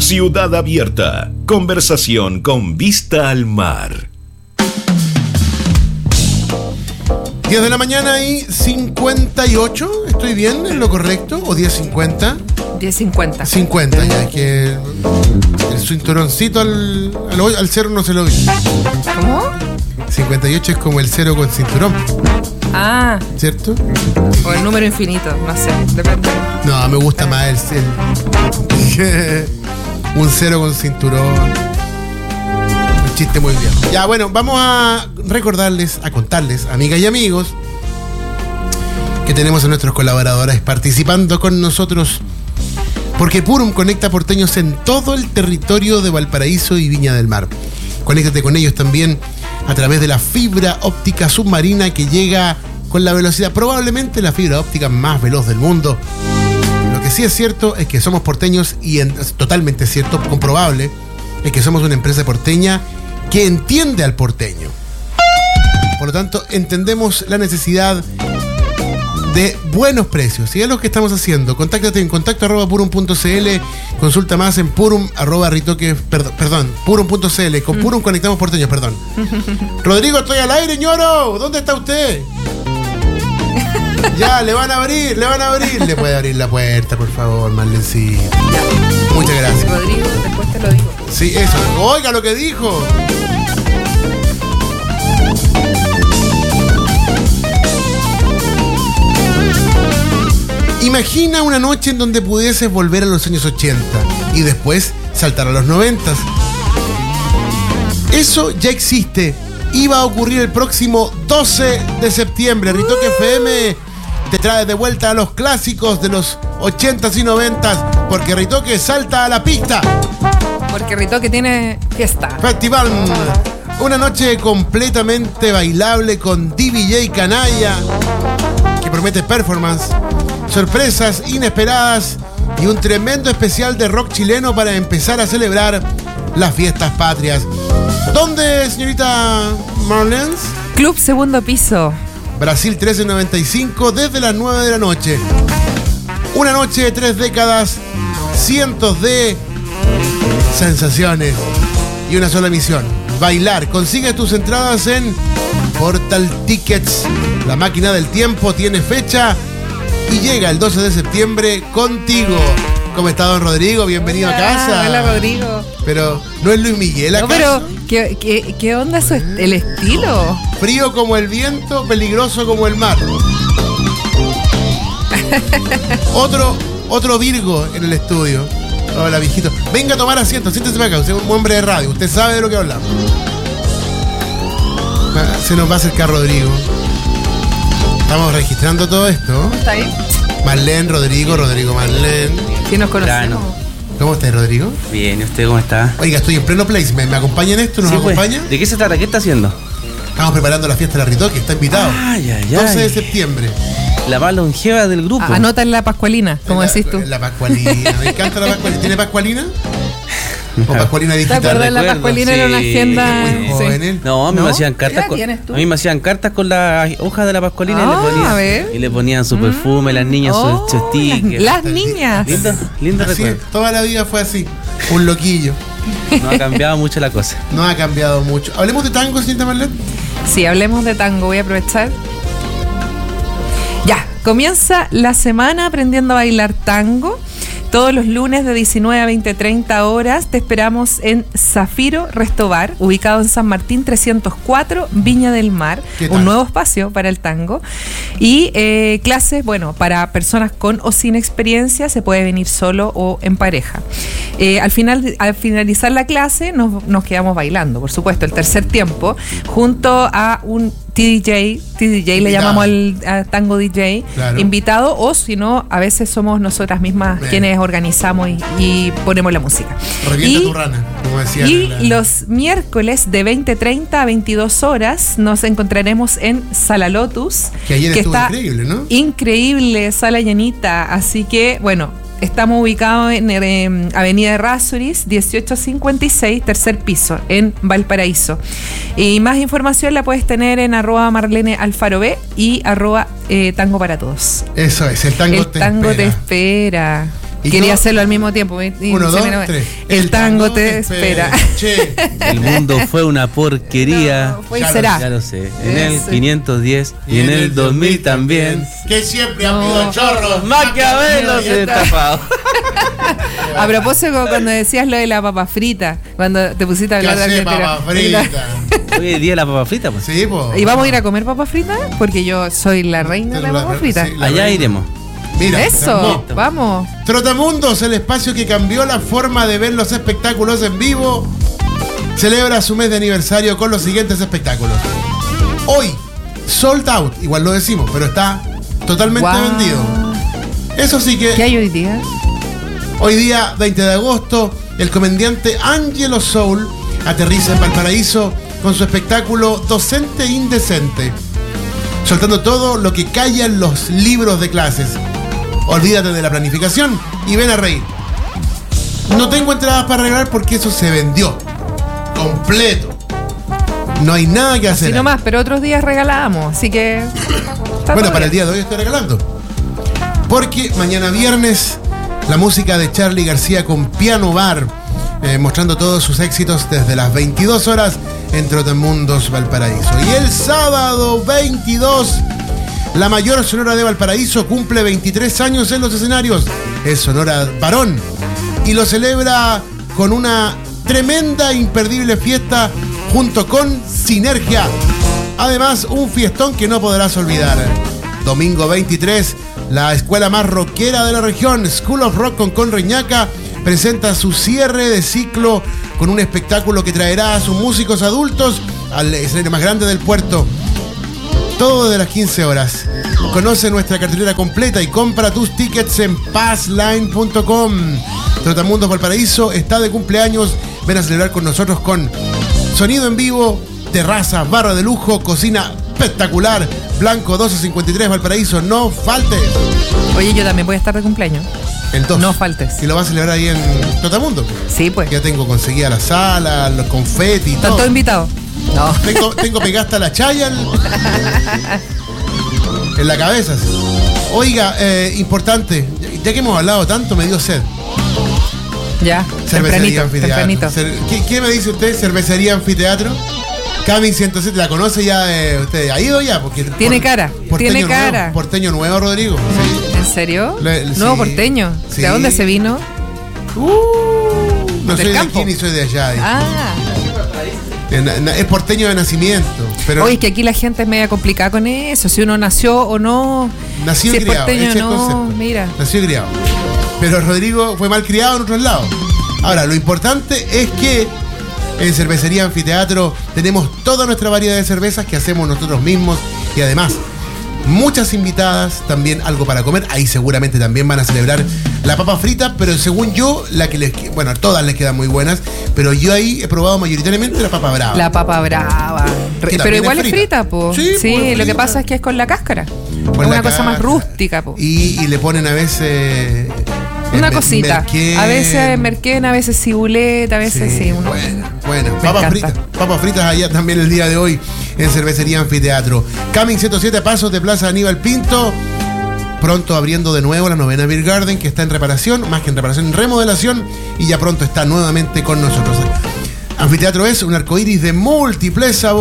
Ciudad Abierta. Conversación con vista al mar. 10 de la mañana y 58. ¿Estoy bien? ¿Es lo correcto? ¿O 10:50? 10:50. 50, ya, es que el cinturoncito al cero no se lo vi. ¿Cómo? 58 es como el cero con cinturón. Ah. ¿Cierto? O el número infinito, no sé, depende. No, me gusta más un cero con cinturón. Un chiste muy bien. Ya, bueno, vamos a recordarles, a contarles, amigas y amigos, que tenemos a nuestros colaboradores participando con nosotros, porque Purum conecta porteños en todo el territorio de Valparaíso y Viña del Mar. Conéctate con ellos también a través de la fibra óptica submarina que llega con la velocidad, probablemente la fibra óptica más veloz del mundo. Lo que sí es cierto es que somos porteños y es totalmente cierto, comprobable, es que somos una empresa porteña que entiende al porteño. Por lo tanto, entendemos la necesidad de buenos precios. Y es lo que estamos haciendo. Contáctate en contacto@purum.cl. Consulta más en purum.cl. Con Purum conectamos porteños, perdón. Rodrigo, estoy al aire, ñoro. ¿Dónde está usted? Ya, le van a abrir. Le puede abrir la puerta, por favor, Marlencita. Muchas gracias. Rodrigo, después te lo digo. Sí, eso. Oiga lo que dijo. Imagina una noche en donde pudieses volver a los años 80 y después saltar a los 90. Eso ya existe. Iba a ocurrir el próximo 12 de septiembre. Ritoque FM te trae de vuelta a los clásicos de los 80s y 90s, porque Ritoque salta a la pista. Porque Ritoque tiene fiesta. Festival. Una noche completamente bailable con DJ Canalla, que promete performance, sorpresas inesperadas y un tremendo especial de rock chileno para empezar a celebrar las fiestas patrias. ¿Dónde, señorita Marlens? Club Segundo Piso. Brasil 1395, desde las 9 de la noche. Una noche de 3 décadas, cientos de sensaciones y una sola misión: bailar. Consigue tus entradas en Portal Tickets. La máquina del tiempo tiene fecha y llega el 12 de septiembre contigo. ¿Cómo está, don Rodrigo? Bienvenido a casa. Hola, Rodrigo. Pero, ¿no es Luis Miguel acaso? No, pero, ¿qué onda el estilo? Frío como el viento, peligroso como el mar. Otro Virgo en el estudio. Hola, viejito. Venga a tomar asiento, siéntese para acá. Usted es un hombre de radio, usted sabe de lo que hablamos. Se nos va a acercar Rodrigo. Estamos registrando todo esto. ¿Está ahí? Marlene, Rodrigo, Marlene. Sí, nos conocemos. Claro. ¿Cómo estás, Rodrigo? Bien, ¿y usted cómo está? Oiga, estoy en pleno placement. ¿Me acompaña en esto? ¿Nos Sí, acompaña? Pues. ¿De qué se trata? ¿Qué está haciendo? Estamos preparando la fiesta de la Ritoque, está invitado. Ay, ay, 12 de ay. septiembre. La más longeva del grupo. Anota en la Pascualina, como decís tú. La Pascualina, me encanta la Pascualina. ¿Tiene Pascualina? ¿O Pascualina ¿Te digital? acuerdas? La Recuerdo, Pascualina sí. era una agenda. Muy joven él. No, a mí ¿No? me hacían cartas ¿Qué edad tienes tú? A mí me hacían cartas con la hoja de la Pascualina Ah, y le ponían, a ver. y le ponían su perfume, las niñas sus stickers. Las niñas. Lindo Así, recuerdo. toda la vida fue así. Un loquillo. No ha cambiado mucho la cosa. No ha cambiado mucho. Hablemos de tango, señorita Marlene. Sí, hablemos de tango. Voy a aprovechar. Ya, comienza la semana aprendiendo a bailar tango. Todos los lunes de 19 a 20-30 horas te esperamos en Zafiro Restobar, ubicado en San Martín 304, Viña del Mar. Un nuevo espacio para el tango. Y clases, bueno, para personas con o sin experiencia, se puede venir solo o en pareja. Al finalizar la clase nos quedamos bailando, por supuesto, el tercer tiempo, junto a un TDJ le llamamos al tango DJ, claro, invitado, o si no, a veces somos nosotras mismas quienes organizamos y ponemos la música. Revienta tu rana, como decía. Y los miércoles de 20:30 a 22 horas nos encontraremos en Sala Lotus, que ayer que estuvo está increíble, ¿no? Increíble, sala llenita, así que, bueno, estamos ubicados en Avenida Errázuriz, 1856, tercer piso, en Valparaíso. Y más información la puedes tener en @MarleneAlfaroB y @Tango para Todos. Eso es, el tango te espera. Te espera. Y Quería yo- hacerlo al mismo tiempo. y 1, se 2, me- 3. El tango te espera. Che, El mundo fue una porquería. No, fue y Ya lo será. Ya lo sé. En el Ese. 510 y en el 2000 también. Que siempre ha No. habido chorros. Maquiavelo se destapado. A propósito, cuando decías lo de la papa frita, cuando te pusiste a ¿Qué hablar de hace papa frita? Hoy es día de la papa frita, pues. Sí, po. ¿Y vamos a ir a comer papa frita? Porque yo soy la reina de la papa frita. Sí, la Allá reina. iremos. Mira, Eso, vamos. Trotamundos, el espacio que cambió la forma de ver los espectáculos en vivo, celebra su mes de aniversario con los siguientes espectáculos. Hoy, sold out, igual lo decimos, pero está totalmente Guau. vendido. Eso sí ¿Qué que hay hoy día? hoy día, 20 de agosto, el comediante Angelo Soul aterriza en Valparaíso con su espectáculo Docente Indecente, soltando todo lo que callan los libros de clases. Olvídate de la planificación y ven a reír. No tengo entradas para regalar porque eso se vendió completo. No hay nada que hacer. Si no más, pero otros días regalamos, así que. está Bueno, todo para el bien. día de hoy estoy regalando. Porque mañana viernes, la música de Charly García con Piano Bar, mostrando todos sus éxitos desde las 22 horas en Trotamundos Valparaíso. Y el sábado 22, la mayor Sonora de Valparaíso cumple 23 años en los escenarios. Es Sonora Varón. Y lo celebra con una tremenda, imperdible fiesta junto con Sinergia. Además, un fiestón que no podrás olvidar. Domingo 23, la escuela más rockera de la región, School of Rock con Reñaca, presenta su cierre de ciclo con un espectáculo que traerá a sus músicos adultos al escenario más grande del puerto. Todo de las 15 horas. Conoce nuestra cartelera completa y compra tus tickets en passline.com. Trotamundos Valparaíso está de cumpleaños. Ven a celebrar con nosotros con sonido en vivo, terraza, barra de lujo, cocina espectacular. Blanco 1253 Valparaíso, no faltes. Oye, yo también voy a estar de cumpleaños. El 2. No faltes. Y lo va a celebrar ahí en Trotamundo. Sí, pues. Ya tengo conseguida la sala, los confeti y ¿Están todo. todos invitados? No. Tengo pegada hasta la chaya en la cabeza. Sí. Oiga, importante, ya que hemos hablado tanto, me dio sed. Ya, Cervecería tempranito. ¿Qué me dice usted? ¿Cervecería Anfiteatro? Cami 107, ¿la conoce ya usted? ¿Ha ido ya? Porque Tiene cara, tiene nuevo, cara. Porteño nuevo, Rodrigo. Sí. ¿En serio? Sí. Nuevo porteño. Sí. ¿De dónde se vino? No Del soy de campo. aquí ni soy de allá. Ah. Es porteño de nacimiento. Pero Oye, es que aquí la gente es media complicada con eso. Si uno nació o no. nació si y es criado. porteño ese es el no, concepto. mira. Nació y criado. Pero Rodrigo fue mal criado en otros lados. Ahora, lo importante es que en Cervecería Anfiteatro tenemos toda nuestra variedad de cervezas que hacemos nosotros mismos y además muchas invitadas, también algo para comer. Ahí seguramente también van a celebrar la papa frita, pero según yo, todas les quedan muy buenas, pero yo ahí he probado mayoritariamente la papa brava. La papa brava. Que Pero también igual es es frita. frita, po. Sí, Sí, pues, lo que frita. pasa es que es con la cáscara. Con Es la una cosa más cáscara. rústica, po. Y le ponen a veces Una cosita. merquén. A veces merquén, a veces cibulet, a veces sí. uno- Bueno, Me papas encanta. fritas. Papas fritas allá también el día de hoy en Cervecería Anfiteatro. Coming 107 Pasos de Plaza Aníbal Pinto. Pronto abriendo de nuevo la 9ª Beer Garden, que está en reparación, más que en reparación, en remodelación, y ya pronto está nuevamente con nosotros. Anfiteatro es un arcoíris de múltiples sabores.